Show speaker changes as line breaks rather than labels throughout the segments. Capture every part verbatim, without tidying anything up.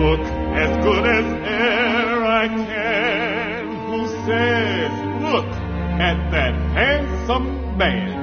look as good as e'er I can. Who says, look at that handsome man?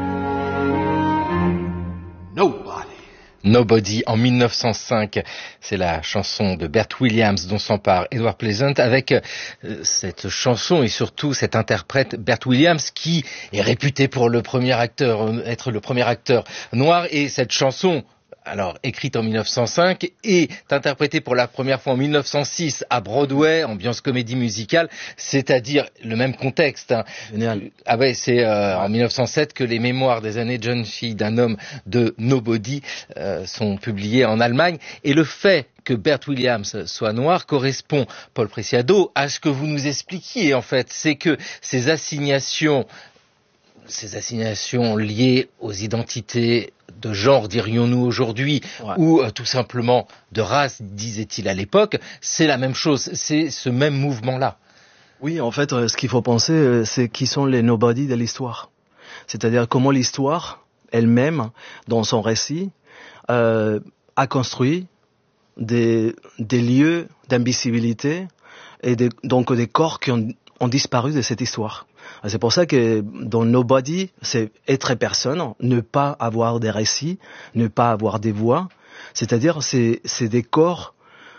Nobody.
Nobody en mille neuf cent cinq, c'est la chanson de Bert Williams dont s'empare Edward Pleasant avec euh, cette chanson et surtout cet interprète Bert Williams qui est réputé pour le premier acteur, être le premier acteur noir, et cette chanson, alors écrite en mille neuf cent cinq, est interprétée pour la première fois en mille neuf cent six à Broadway, ambiance comédie musicale, c'est-à-dire le même contexte. Hein.
Génial.
Ah ouais, c'est euh, en mille neuf cent sept que les mémoires des années jeunes filles d'un homme de Nobody euh, sont publiées en Allemagne, et le fait que Bert Williams soit noir correspond, Paul Preciado, à ce que vous nous expliquiez en fait, c'est que ces assignations ces assignations liées aux identités de genre, dirions-nous aujourd'hui, ouais. ou euh, tout simplement de race, disait-il à l'époque, c'est la même chose, c'est ce même mouvement-là.
Oui, en fait, ce qu'il faut penser, c'est qui sont les nobody de l'histoire. C'est-à-dire comment l'histoire elle-même, dans son récit, euh, a construit des, des lieux d'invisibilité et des, donc des corps qui ont, ont disparu de cette histoire. C'est pour ça que dans Nobody, c'est être personne, ne pas avoir des récits, ne pas avoir des voix. C'est-à-dire, c'est, c'est des corps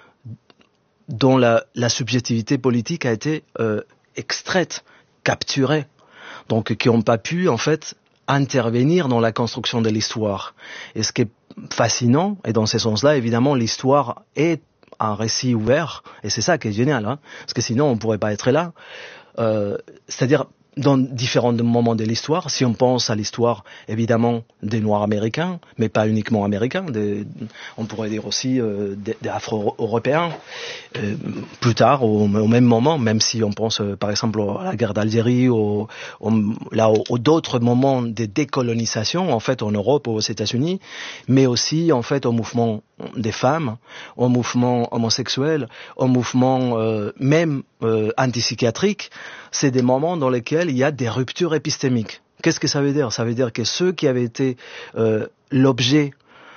dont la, la subjectivité politique a été euh, extraite, capturée. Donc, qui n'ont pas pu, en fait, intervenir dans la construction de l'histoire. Et ce qui est fascinant, et dans ce sens-là, évidemment, l'histoire est un récit ouvert, et c'est ça qui est génial, hein, parce que sinon, on ne pourrait pas être là. Euh, c'est-à-dire, dans différents moments de l'histoire, si on pense à l'histoire, évidemment, des Noirs américains, mais pas uniquement américains, des, on pourrait dire aussi euh, des, des Afro-Européens, euh, plus tard, au, au même moment, même si on pense, euh, par exemple, à la guerre d'Algérie, ou, ou, là, aux d'autres moments de décolonisation, en fait, en Europe ou aux États-Unis, mais aussi, en fait, au mouvement des femmes, au mouvement homosexuel, au mouvement euh, même euh, antipsychiatrique, c'est des moments dans lesquels il y a des ruptures épistémiques. Qu'est-ce que ça veut dire ? Ça veut dire que ceux qui avaient été euh, l'objet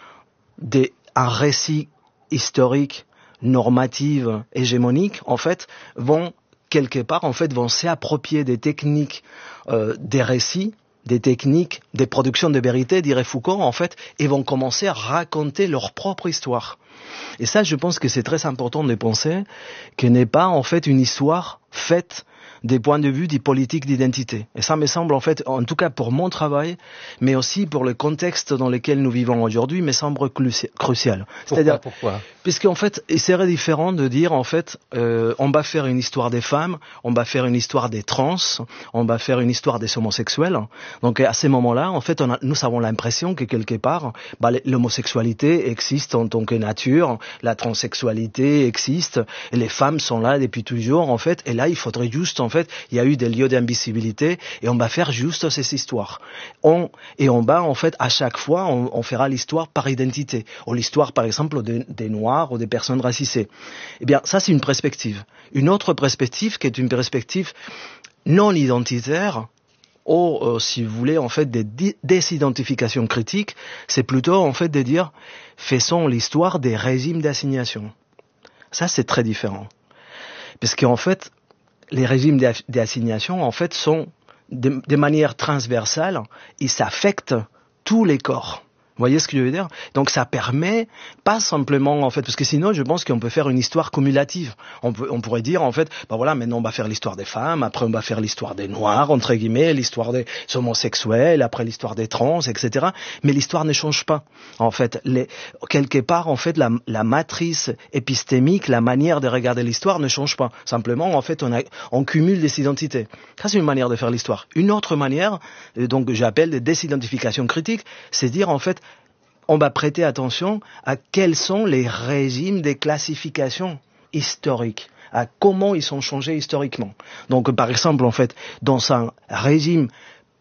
d'un récit historique, normatif, hégémonique, en fait, vont quelque part, en fait, vont s'approprier des techniques euh, des récits, des techniques, des productions de vérité, dirait Foucault, en fait, et vont commencer à raconter leur propre histoire. Et ça, je pense que c'est très important de penser que n'est pas, en fait, une histoire faite des points de vue des politiques d'identité. Et ça me semble, en fait, en tout cas pour mon travail, mais aussi pour le contexte dans lequel nous vivons aujourd'hui, me semble crucial.
C'est-à-dire, pourquoi ?
Puisqu'en fait, il serait différent de dire, en fait, euh, on va faire une histoire des femmes, on va faire une histoire des trans, on va faire une histoire des homosexuels. Donc, à ces moments-là, en fait, on a, nous avons l'impression que quelque part, bah, l'homosexualité existe en tant que nature, la transsexualité existe, et les femmes sont là depuis toujours, en fait, et là, il faudrait juste, en fait, il y a eu des lieux d'invisibilité, et on va faire juste ces histoires. On, et on va, en fait, à chaque fois, on, on fera l'histoire par identité, ou l'histoire, par exemple, de, des Noirs ou des personnes racisées. Eh bien, ça, c'est une perspective. Une autre perspective, qui est une perspective non identitaire, ou, euh, si vous voulez, en fait, des di- désidentifications critiques, c'est plutôt, en fait, de dire, faisons l'histoire des régimes d'assignation. Ça, c'est très différent. Parce qu'en fait, les régimes d'assignation, en fait, sont de, de manière transversale, ils s'affectent tous les corps. Vous voyez ce que je veux dire ? Donc ça permet pas simplement, en fait, parce que sinon je pense qu'on peut faire une histoire cumulative. On, peut, on pourrait dire, en fait, ben voilà, maintenant on va faire l'histoire des femmes, après on va faire l'histoire des Noirs, entre guillemets, l'histoire des homosexuels, après l'histoire des trans, et cetera. Mais l'histoire ne change pas. En fait, les, quelque part, en fait, la, la matrice épistémique, la manière de regarder l'histoire ne change pas. Simplement, en fait, on, a, on cumule des identités. Ça, c'est une manière de faire l'histoire. Une autre manière, donc j'appelle des désidentifications critiques, c'est dire, en fait, on va prêter attention à quels sont les régimes des classifications historiques, à comment ils sont changés historiquement. Donc, par exemple, en fait, dans un régime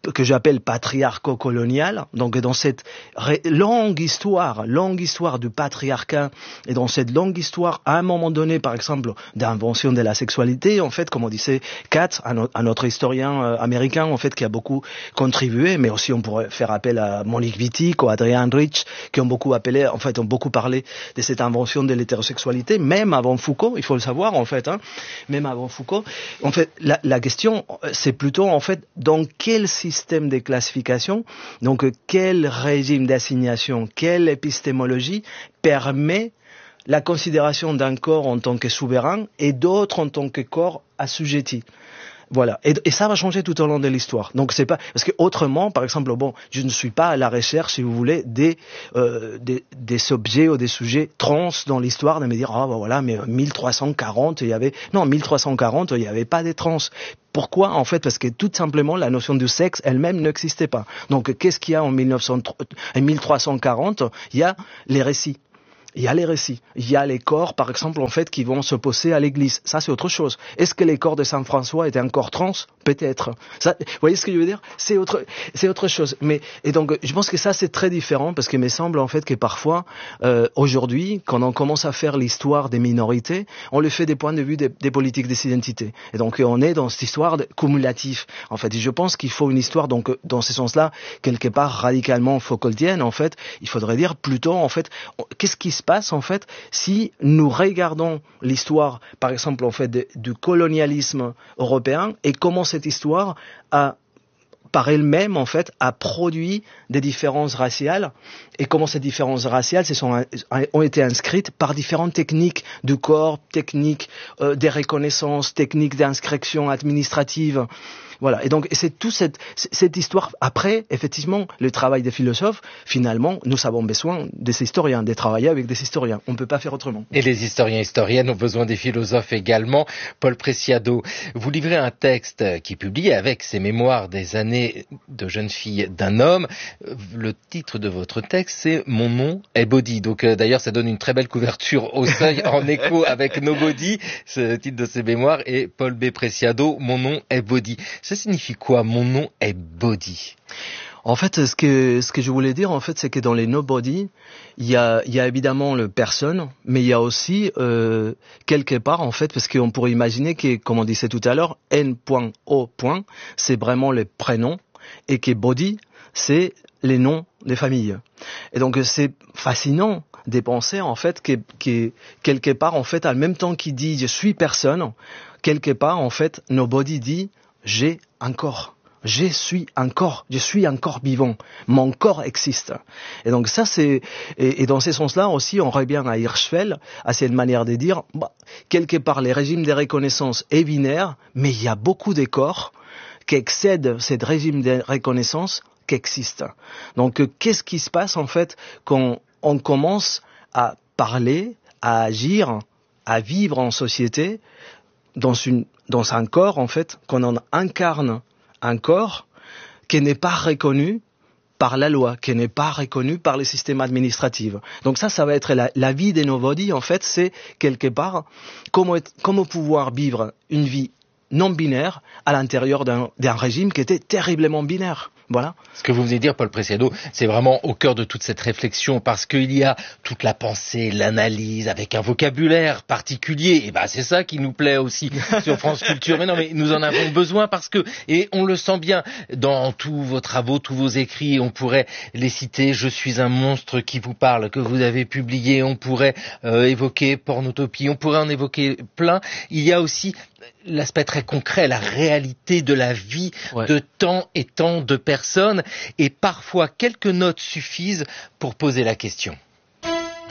que j'appelle patriarco-colonial. Donc dans cette ré- longue histoire, longue histoire du patriarcat, et dans cette longue histoire, à un moment donné, par exemple, d'invention de la sexualité, en fait, comme on disait Katz, un, o- un autre historien euh, américain, en fait, qui a beaucoup contribué, mais aussi on pourrait faire appel à Monique Wittig ou Adrian Rich, qui ont beaucoup appelé, en fait, ont beaucoup parlé de cette invention de l'hétérosexualité, même avant Foucault, il faut le savoir, en fait, hein, même avant Foucault. En fait, la, la question, c'est plutôt, en fait, dans quel système de classification, donc quel régime d'assignation, quelle épistémologie permet la considération d'un corps en tant que souverain et d'autres en tant que corps assujetti. Voilà. Et, et ça va changer tout au long de l'histoire. Donc c'est pas parce que autrement, par exemple, bon, je ne suis pas à la recherche, si vous voulez, des euh, des, des objets ou des sujets trans dans l'histoire, de me dire ah oh, bah voilà, mais mille trois cent quarante il y avait non mille trois cent quarante il y avait pas des trans. Pourquoi? En fait, parce que tout simplement la notion du sexe elle-même n'existait pas. Donc qu'est-ce qu'il y a en mille neuf cents, mille trois cent quarante? Il y a les récits. Il y a les récits, il y a les corps, par exemple, en fait, qui vont s'opposer à l'Église. Ça, c'est autre chose. Est-ce que les corps de Saint François étaient un corps trans? Peut-être. Ça, vous voyez ce que je veux dire? C'est autre, c'est autre chose. Mais et donc, je pense que ça, c'est très différent parce qu'il me semble en fait que parfois, euh, aujourd'hui, quand on commence à faire l'histoire des minorités, on le fait des points de vue des, des politiques des identités. Et donc, on est dans cette histoire de, cumulative. En fait, et je pense qu'il faut une histoire, donc, dans ce sens-là, quelque part radicalement Foucaultienne. En fait, il faudrait dire plutôt, en fait, qu'est-ce qui se passe en fait si nous regardons l'histoire par exemple en fait de, du colonialisme européen et comment cette histoire a par elle-même en fait a produit des différences raciales et comment ces différences raciales se sont, ont été inscrites par différentes techniques du corps, techniques euh, des reconnaissances, techniques d'inscription administrative. Voilà. Et donc, c'est toute cette, cette histoire. Après, effectivement, le travail des philosophes, finalement, nous avons besoin des historiens, de travailler avec des historiens. On ne peut pas faire autrement.
Et les historiens et historiennes ont besoin des philosophes également. Paul Preciado, vous livrez un texte qui est publié avec ses mémoires des années de jeune fille d'un homme. Le titre de votre texte, c'est « Mon nom est Body ». Donc, euh, d'ailleurs, ça donne une très belle couverture au seuil en écho avec Nobody. Ce titre de ses mémoires est Paul B. Preciado, « Mon nom est Body ». Ça signifie quoi, mon nom est Body?
En fait, ce que, ce que je voulais dire, en fait, c'est que dans les nobody, il y a, il y a évidemment le personne, mais il y a aussi, euh, quelque part, en fait, parce qu'on pourrait imaginer que, comme on disait tout à l'heure, N.O. c'est vraiment le prénom, et que body, c'est les noms des familles. Et donc, c'est fascinant de penser, en fait, que, que, quelque part, en fait, en même temps qu'il dit je suis personne, quelque part, en fait, nobody dit j'ai un corps. Je suis un corps. Je suis un corps vivant. Mon corps existe. Et donc ça, c'est, et, et dans ce sens-là aussi, on revient à Hirschfeld, à cette manière de dire, bah, quelque part, les régimes de reconnaissance est binaire, mais il y a beaucoup de corps qui excèdent ce régime de reconnaissance qui existe. Donc, qu'est-ce qui se passe, en fait, quand on commence à parler, à agir, à vivre en société, dans une, dans un corps, en fait, qu'on en incarne un corps qui n'est pas reconnu par la loi, qui n'est pas reconnu par les systèmes administratifs. Donc ça, ça va être la, la vie des nobody, en fait, c'est quelque part comment, comment pouvoir vivre une vie non binaire à l'intérieur d'un, d'un régime qui était terriblement binaire. Voilà.
Ce que vous venez de dire, Paul Preciado, c'est vraiment au cœur de toute cette réflexion, parce qu'il y a toute la pensée, l'analyse, avec un vocabulaire particulier. Et ben, c'est ça qui nous plaît aussi sur France Culture. Mais non, mais nous en avons besoin parce que, et on le sent bien dans tous vos travaux, tous vos écrits, on pourrait les citer. Je suis un monstre qui vous parle, que vous avez publié. On pourrait euh, évoquer Pornotopie. On pourrait en évoquer plein. Il y a aussi l'aspect très concret, la réalité de la vie, ouais, de tant et tant de personnes, et parfois quelques notes suffisent pour poser la question.